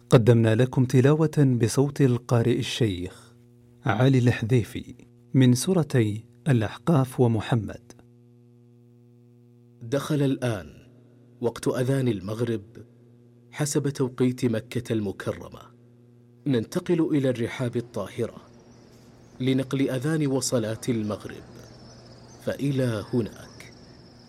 قدمنا لكم تلاوة بصوت القارئ الشيخ علي الحذيفي من سورتي الأحقاف ومحمد. دخل الآن وقت أذان المغرب حسب توقيت مكة المكرمة. ننتقل إلى الرحاب الطاهرة لنقل أذان وصلاة المغرب، فإلى هناك.